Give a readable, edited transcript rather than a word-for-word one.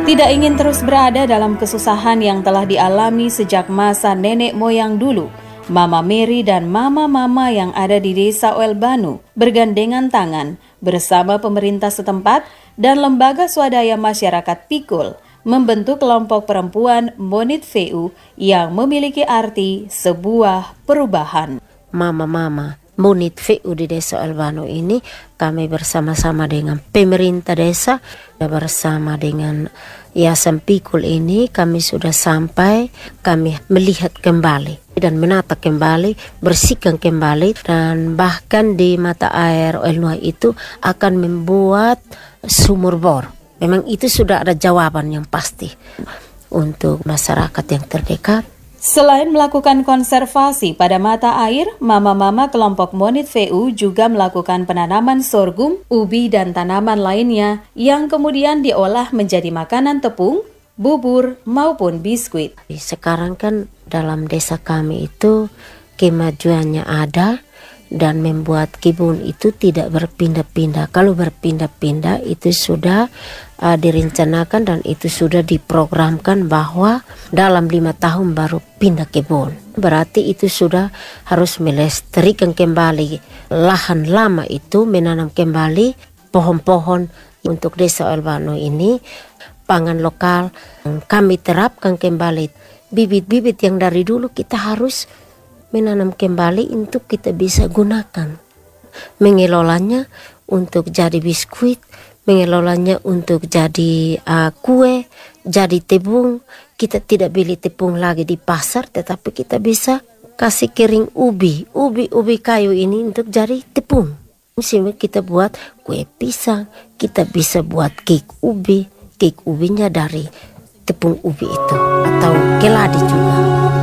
Tidak ingin terus berada dalam kesusahan yang telah dialami sejak masa nenek moyang dulu, Mama Mary dan mama-mama yang ada di desa Oelbanu bergandengan tangan bersama pemerintah setempat dan lembaga swadaya masyarakat Pikul membentuk kelompok perempuan Monit VU yang memiliki arti sebuah perubahan. Mama-mama Monit VU di desa Oelbanu ini kami bersama-sama dengan pemerintah desa dan bersama dengan Yayasan Pikul ini kami sudah sampai, kami melihat kembali dan menata kembali, bersihkan kembali, dan bahkan di mata air Oelnuai itu akan membuat sumur bor. Memang itu sudah ada jawaban yang pasti untuk masyarakat yang terdekat. Selain melakukan konservasi pada mata air, mama-mama kelompok Monit VU juga melakukan penanaman sorghum, ubi, dan tanaman lainnya yang kemudian diolah menjadi makanan tepung, bubur, maupun biskuit. Sekarang kan dalam desa kami itu kemajuannya ada dan membuat kebun itu tidak berpindah-pindah. Kalau berpindah-pindah itu sudah direncanakan dan itu sudah diprogramkan bahwa dalam 5 tahun baru pindah kebun. Berarti itu sudah harus melestarikan kembali lahan lama itu, menanam kembali pohon-pohon untuk desa Oelbanu ini. Pangan lokal kami terapkan kembali. Bibit-bibit yang dari dulu kita harus menanam kembali untuk kita bisa gunakan. Mengelolanya untuk jadi biskuit, mengelolanya untuk jadi kue, jadi tepung. Kita tidak beli tepung lagi di pasar, tetapi kita bisa kasih kering ubi kayu ini untuk jadi tepung. Sehingga kita buat kue pisang, kita bisa buat cake ubinya dari tepung ubi itu atau keladi juga.